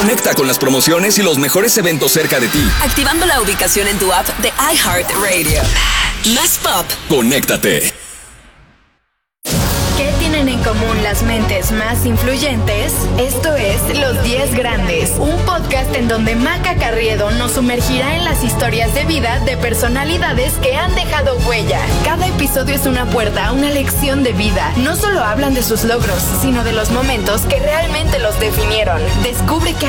Conecta con las promociones y los mejores eventos cerca de ti. Activando la ubicación en tu app de iHeartRadio. Más pop. Conéctate. ¿Qué tienen en común las mentes más influyentes? Esto es Los 10 Grandes, un podcast en donde Maca Carriedo nos sumergirá en las historias de vida de personalidades que han dejado huella. Cada episodio es una puerta a una lección de vida. No solo hablan de sus logros, sino de los momentos que realmente los definieron. Descubre que